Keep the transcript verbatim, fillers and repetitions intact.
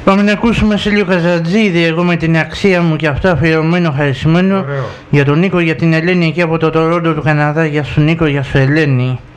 Πάμε να ακούσουμε σε λίγο Καζατζίδη, εγώ με την αξία μου και αυτό αφιερωμένο χαρισμένο. Ωραίο. Για τον Νίκο, για την Ελένη εκεί από το Τορόντο του Καναδά. Γεια σου Νίκο, γεια σου Ελένη.